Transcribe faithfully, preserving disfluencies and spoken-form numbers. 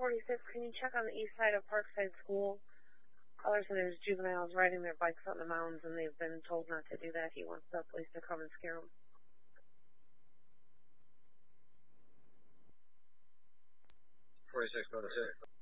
forty-six, can you check on the east side of Parkside School? Caller said there's juveniles riding their bikes on the mounds, and they've been told not to do that. He wants the police to come and scare them. forty-six, go to six.